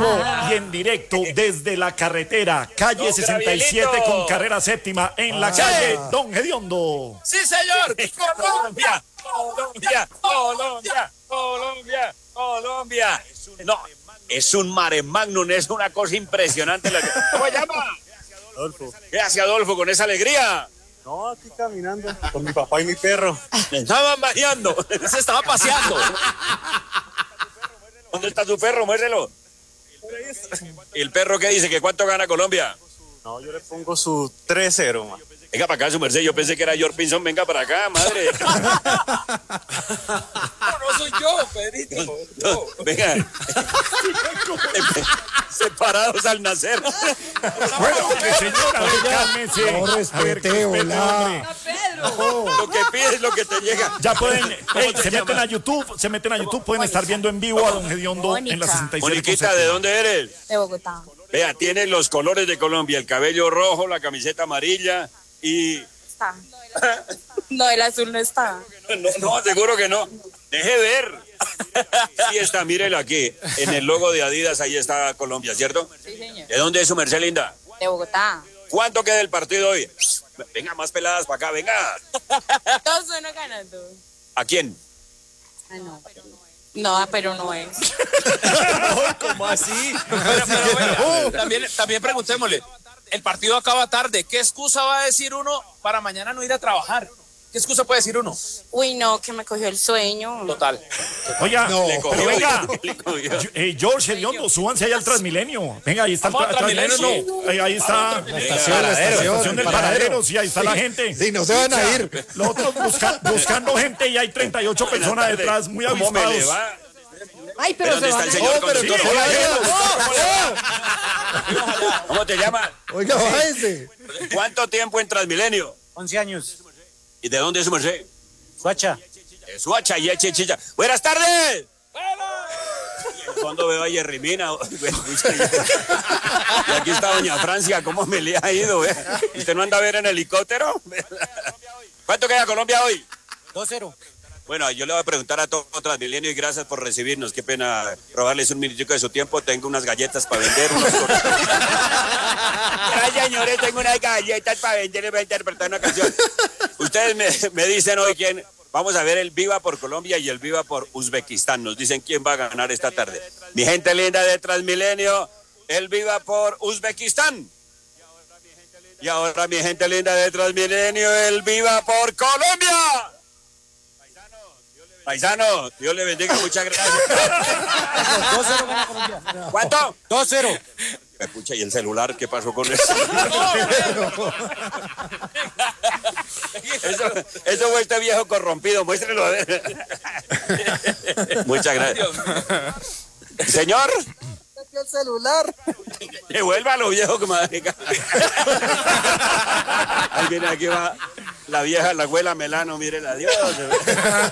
vivo y en directo desde la carretera, calle 67 con carrera séptima, en la calle Don Hediondo. ¡Sí, señor! ¡Colombia! ¡Colombia! ¡Colombia! ¡Colombia! ¡Colombia! No, es un mare magnum, es una cosa impresionante. ¿Cómo se llama? Adolfo. ¿Qué hace Adolfo con esa alegría? No, aquí caminando con mi papá y mi perro. Estaban bañando. Se estaba paseando. ¿Dónde está tu perro? Muéstrelo. ¿Y el perro qué dice? ¿Que cuánto gana Colombia? No, yo le pongo su 3-0, man. Venga para acá, su merced. Yo pensé que era George Pinson. Venga para acá, madre. No soy yo, Pedrito. No, venga. Separados al nacer. Bueno, señora, cálmese. No respete, hola. Lo que pides, lo que te llega. Ya pueden, se meten a YouTube, pueden estar viendo en vivo a Don Hediondo en la 67. Moniquita, ¿de dónde eres? De Bogotá. Vea, tiene los colores de Colombia, el cabello rojo, la camiseta amarilla y... Está. No, el azul no está. No, seguro que no. Deje ver. Sí está, mírelo aquí. En el logo de Adidas, ahí está Colombia, ¿cierto? Sí, señor. ¿De dónde es su merced linda? De Bogotá. ¿Cuánto queda el partido hoy? Venga, más peladas para acá, venga. 2-1 ganando. ¿A quién? Ah, no. No, pero no es. ¿Cómo así? Pero, también preguntémosle. El partido acaba tarde. ¿Qué excusa va a decir uno para mañana no ir a trabajar? ¿Qué excusa puede decir uno? Uy, no, que me cogió el sueño. Total. Oiga, Le cogió, pero venga, le cogió. George Hediondo, súbanse ahí al Transmilenio. Venga, ahí está el Vamos al Transmilenio, Transmilenio, no. Ahí está La estación del paradero, sí, ahí está la gente. Sí, no se van a ir. Los otros buscando gente y hay 38 personas detrás, muy ¿Cómo me le avispados. va? Ay, ¿Pero pero dónde se está el van a señor ir. conductor? ¿Cómo te llamas? Oiga, bájese. ¿Cuánto tiempo en Transmilenio? 11 años. ¿Y de dónde es su merced? Suacha. De Suacha y Chicha. ¡Buenas tardes! Y en fondo veo a Jerry Mina. Y aquí está doña Francia. ¿Cómo me le ha ido? ¿Usted no anda a ver en helicóptero? ¿Cuánto queda Colombia hoy? 2-0. Bueno, yo le voy a preguntar a todo Transmilenio y gracias por recibirnos. Qué pena robarles un minutico de su tiempo. Tengo unas galletas para vender. Ay, señores, tengo unas galletas para vender y voy a interpretar una canción. Ustedes me dicen hoy quién. Vamos a ver el Viva por Colombia y el Viva por Uzbekistán. Nos dicen quién va a ganar esta tarde. Mi gente linda de Transmilenio, el Viva por Uzbekistán. Y ahora mi gente linda de Transmilenio, el Viva por Colombia. Paisano, Dios le bendiga, muchas gracias. 2-0 gana Colombia. ¿Cuánto? 2-0. Pucha, ¿y el celular qué pasó con eso? Eso fue este viejo corrompido, muéstrelo a ver. Muchas gracias. Señor. El celular. Devuélvalo, viejo, que marica. Ahí viene, aquí va la vieja, la abuela Melano, mírela, Dios.